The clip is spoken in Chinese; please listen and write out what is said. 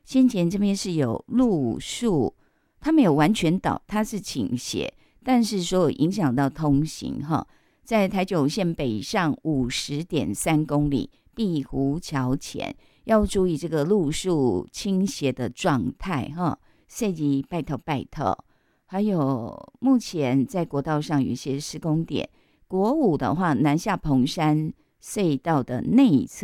先前这边是有路树，它没有完全倒，它是倾斜，但是说有影响到通行哈。在台九线北上50.3公里碧湖桥前，要注意这个路树倾斜的状态哈。设计拜托拜托。还有目前在国道上有一些施工点，国五的话，南下彭山隧道的内侧